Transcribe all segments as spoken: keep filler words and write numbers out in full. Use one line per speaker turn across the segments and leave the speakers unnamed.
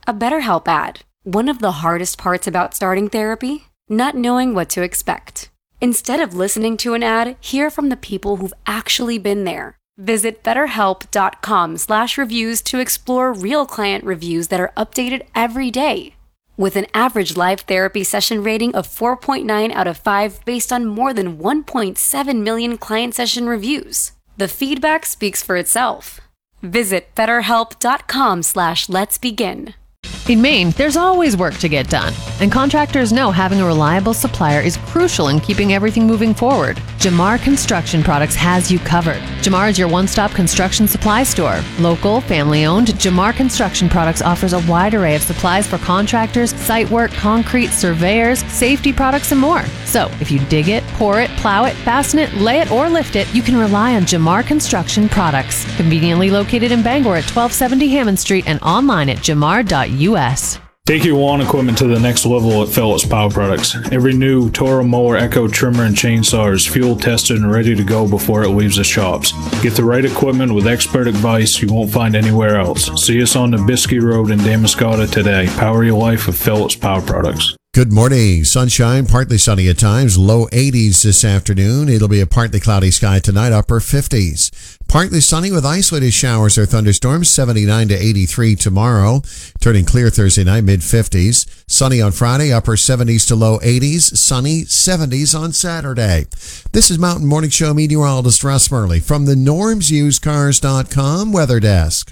A BetterHelp ad. One of the hardest parts about starting therapy? Not knowing what to expect. Instead of listening to an ad, hear from the people who've actually been there. Visit betterhelp.com slash reviews to explore real client reviews that are updated every day. With an average live therapy session rating of four point nine out of five based on more than one point seven million client session reviews. The feedback speaks for itself. Visit betterhelp.com slash let's begin.
In Maine, there's always work to get done, and contractors know having a reliable supplier is crucial in keeping everything moving forward. Jamar Construction Products has you covered. Jamar is your one-stop construction supply store. Local, family-owned, Jamar Construction Products offers a wide array of supplies for contractors, site work, concrete, surveyors, safety products, and more. So, if you dig it, pour it, plow it, fasten it, lay it, or lift it, you can rely on Jamar Construction Products. Conveniently located in Bangor at twelve seventy Hammond Street and online at jamar dot U S.
Take your lawn equipment to the next level at Phillips Power Products. Every new Toro mower, Echo trimmer, and chainsaw is fuel tested and ready to go before it leaves the shops. Get the right equipment with expert advice you won't find anywhere else. See us on the Biskie Road in Damariscotta today. Power your life with Phillips Power Products.
Good morning. Sunshine, partly sunny at times, low eighties this afternoon. It'll be a partly cloudy sky tonight, upper fifties. Partly sunny with isolated showers or thunderstorms, seventy-nine to eighty-three tomorrow. Turning clear Thursday night, mid-fifties. Sunny on Friday, upper seventies to low eighties. Sunny, seventies on Saturday. This is Mountain Morning Show meteorologist Russ Murley from the norms used cars dot com Weather Desk.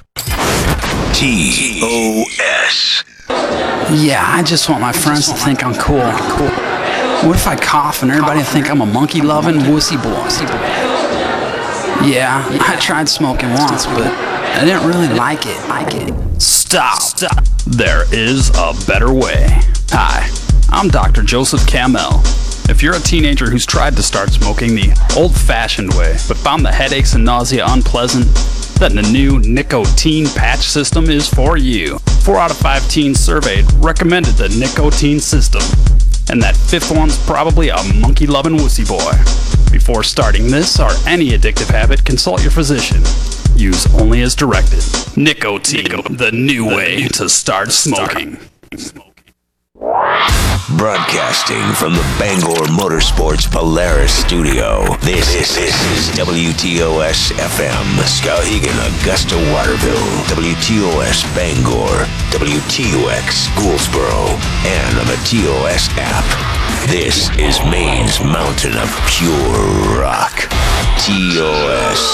T O S
Yeah, I just want my friends to think I'm cool. cool. What if I cough and everybody will think I'm a monkey-loving wussy boy? Yeah, I tried smoking once, but I didn't really like it. Like it.
Stop. Stop. There is a better way. Hi, I'm Doctor Joseph Camel. If you're a teenager who's tried to start smoking the old-fashioned way, but found the headaches and nausea unpleasant, then the new nicotine patch system is for you. Four out of five teens surveyed recommended the nicotine system. And that fifth one's probably a monkey-loving wussy boy. Before starting this or any addictive habit, consult your physician. Use only as directed. Nicotine, the new way to start smoking.
Broadcasting from the Bangor Motorsports Polaris studio, this, this, this is W T O S F M, Skowhegan, Augusta, Waterville, W T O S Bangor, W T O X Gouldsboro, and on the T O S app. This is Maine's mountain of pure rock, T O S.